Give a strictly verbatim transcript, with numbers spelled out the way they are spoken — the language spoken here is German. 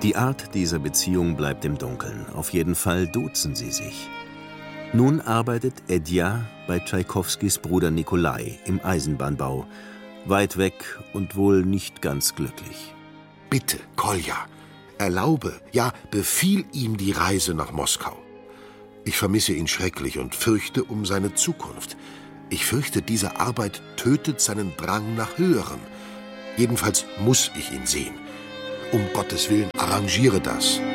Die Art dieser Beziehung bleibt im Dunkeln. Auf jeden Fall duzen sie sich. Nun arbeitet Edja bei Tschaikowskis Bruder Nikolai im Eisenbahnbau. Weit weg und wohl nicht ganz glücklich. Bitte, Kolja, erlaube, ja, befiehl ihm die Reise nach Moskau. Ich vermisse ihn schrecklich und fürchte um seine Zukunft. Ich fürchte, diese Arbeit tötet seinen Drang nach Höherem. Jedenfalls muss ich ihn sehen. Um Gottes Willen, arrangiere das.